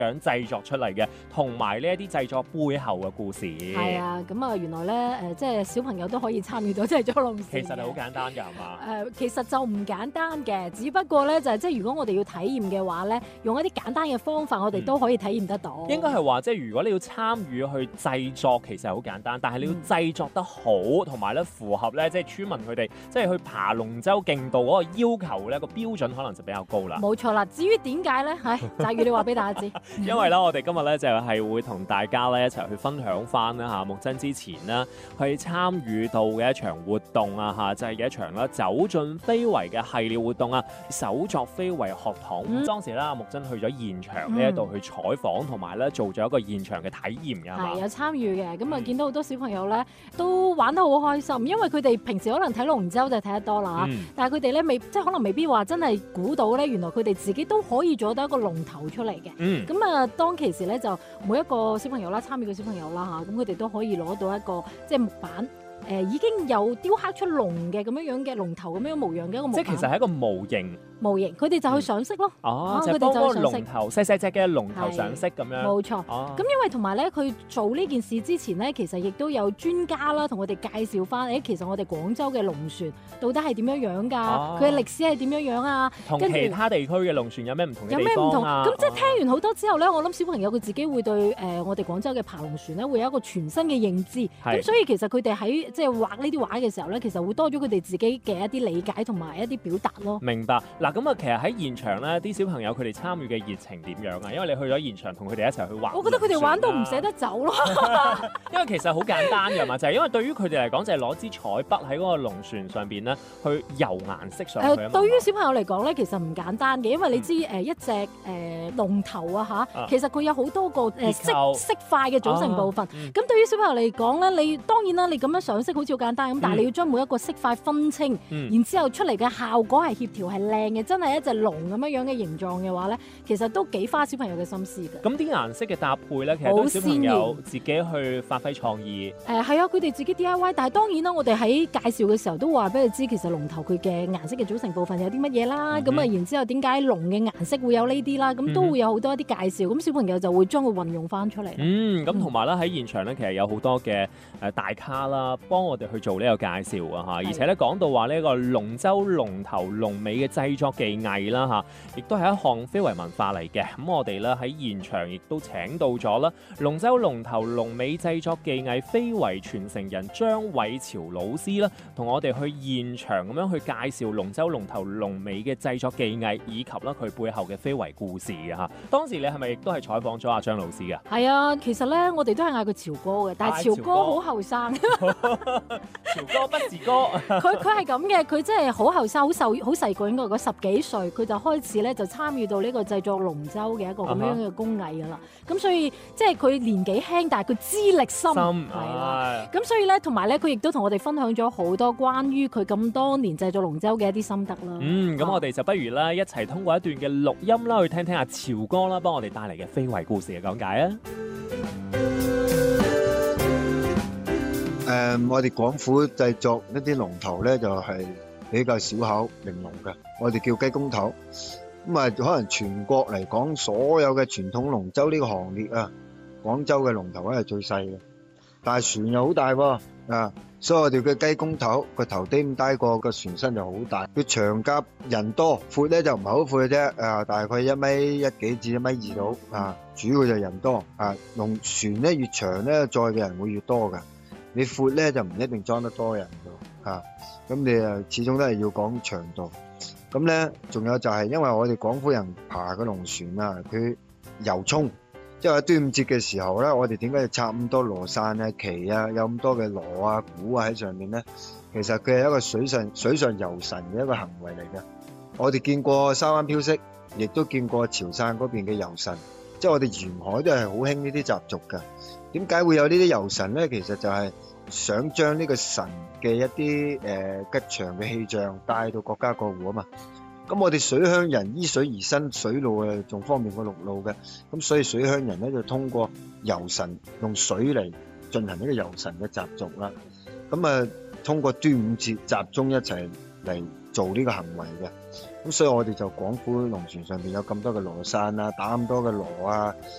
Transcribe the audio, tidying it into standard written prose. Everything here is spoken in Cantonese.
樣製作出嚟嘅，同埋呢一啲製作背後嘅故事。 係啊，咁啊原來咧即係小朋友都可以參與到製作龍船。 其實係好簡單㗎，係嘛？ 其實就唔簡單嘅，只不過咧就係即係如果我哋要體驗嘅話咧，用一啲簡單嘅方法，我哋都可以體驗得到。 應該係話即係如果你要參與去製作，其實係好簡單，但係你要製作得好，同埋咧符合咧即係村民佢哋即係去爬龍舟競渡嗰個要求咧個標準，可能就比較高啦。 冇錯啦，至於點解咧，澤宇你話俾大家知。 因為咧，我哋今日咧就係會同大家咧一齊去分享翻啦嚇，木真之前呢去參與到嘅一場活動啊嚇，就係一場啦走進非遺嘅系列活動啊，手作非遺學堂。當時啦，木真去咗現場呢一度去採訪，同埋咧做咗一個現場嘅體驗㗎嘛。 係有參與嘅，咁啊見到好多小朋友咧都玩得好開心，因為佢哋平時可能睇龍舟就睇得多啦，但係佢哋咧即係可能未必話真係估到咧，原來佢哋自己都可以做得一個龍頭出嚟嘅。咁啊當其時咧就每一個小朋友啦，參與嘅小朋友啦嚇，咁佢哋都可以攞到一個即係木板。已經有雕刻出龍嘅咁樣嘅龍頭咁樣模樣嘅一個木板。 即係其實係一個模型。 佢哋就去上色咯。 就幫嗰個龍頭細細隻嘅龍頭上色咁樣。 冇錯。咁因為同埋咧，佢做呢件事之前咧，其實亦都有專家啦，同我哋介紹翻，其實我哋廣州嘅龍船到底係點樣樣㗎？佢嘅歷史係點樣樣啊？ 同其他地區嘅龍船有咩唔同嘅地方啊？ 有咩唔同？咁即係聽完好多之後咧，我諗小朋友佢自己會對我哋廣州嘅爬龍船咧會有一個全新嘅認知。咁所以其實佢哋喺即係畫呢啲畫嘅時候咧，其實會多咗佢哋自己嘅一啲理解同埋一啲表達咯。 明白。嗱咁啊，其實喺現場咧，啲小朋友佢哋參與嘅熱情點樣啊？因為你去咗現場同佢哋一齊去畫。 我覺得佢哋玩到唔捨得走咯。 因為其實好簡單㗎嘛，就係因為對於佢哋嚟講，就係攞支彩筆喺嗰個龍船上邊咧去油顏色上去。 對於小朋友嚟講咧，其實唔簡單嘅，因為你知一隻龍頭啊嚇，其實佢有好多個色塊嘅組成部分。咁對於小朋友嚟講咧，你當然啦，你咁樣上色好似好簡單咁，但係你要將每一個色塊分清，然之後出嚟嘅效果係協調係靚嘅，真係一隻龍咁樣嘅形狀嘅話咧，其實都幾花小朋友嘅心思嘅。 咁啲顏色嘅搭配咧，其實都小朋友自己去發揮創意。 係啊，佢哋自己 DIY， 但係當然啦，我哋喺介紹嘅時候都話俾佢知，其實龍頭佢嘅顏色嘅組成部分有啲乜嘢啦。咁啊，然之後點解龍嘅顏色會有呢啲啦？咁都會有好多一啲介紹，咁小朋友就會將佢運用翻出嚟。 咁同埋咧喺現場咧，其實有好多嘅大咖啦，幫我哋去做呢個介紹啊嚇，而且咧講到話呢個龍舟龍頭龍尾嘅製作技藝啦嚇，亦都係一項非遺文化嚟嘅。咁我哋咧喺現場亦都請到咗啦龍舟龍頭龍尾製作技藝非遺傳承人張偉潮老師啦，同我哋去現場咁樣去介紹龍舟龍頭龍尾嘅製作技藝，以及啦佢背後嘅非遺故事嘅嚇。當時你係咪亦都係採訪咗阿張老師㗎？ 係啊，其實咧我哋都係嗌佢潮哥嘅，但係潮哥好後生。 潮哥不是哥。 佢係咁嘅，佢真係好後生，好細個，應該10幾歲，佢就開始咧就參與到呢個製作龍舟嘅一個咁樣嘅工藝㗎啦。咁所以即係佢年紀輕，但係佢資歷深，係啦。咁所以咧，同埋咧，佢亦都同我哋分享咗好多關於佢咁多年製作龍舟嘅一啲心得啦。 咁我哋就不如啦，一齊通過一段嘅錄音啦，去聽聽阿潮哥啦，幫我哋帶嚟嘅非遺故事嘅講解啊！ 我哋廣府製作一啲龍頭咧，就係比較小巧玲瓏嘅，我哋叫雞公頭。咁啊，可能全國嚟講，所有嘅傳統龍舟呢個行列啊，廣州嘅龍頭咧係最細嘅，但係船又好大喎啊！所以我哋嘅雞公頭個頭低咁低個，個船身就好大。佢長夾人多，闊咧就唔係好闊嘅啫啊，大概1.1米幾至1.2米到啊。主要就人多啊，龍船咧越長咧載嘅人會越多㗎。你闊咧就唔一定裝得多人㗎啊，咁你啊始終都係要講長度。咁咧仲有就係因為我哋廣府人爬嘅龍船啊，佢遊涌，即係喺端午節嘅時候咧，我哋點解要插咁多羅傘啊、旗啊，有咁多嘅鑼啊、鼓啊喺上面咧？其實佢係一個水上遊神嘅一個行為嚟嘅。我哋見過沙灣飄色，亦都見過潮汕嗰邊嘅遊神，即係我哋沿海都係好興呢啲習俗㗎。點解會有呢啲遊神咧？其實就係想將呢個神嘅一啲吉祥嘅氣象帶到各家各戶啊嘛。咁我哋水鄉人依水而生，水路仲方便過陸路嘅。咁所以水鄉人咧就通過遊神，用水嚟進行呢個遊神嘅習俗啦。咁啊，通過端午節集中一齊嚟做呢個行為嘅。咁所以我哋就廣府龍船上邊有咁多嘅羅傘啊，打咁多嘅鑼啊，